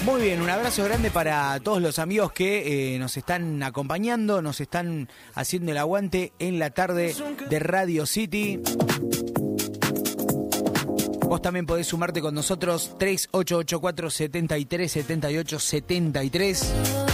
Muy bien, un abrazo grande para todos los amigos que nos están acompañando, nos están haciendo el aguante en la tarde de Radio City. Vos también podés sumarte con nosotros 3884 73 78 73.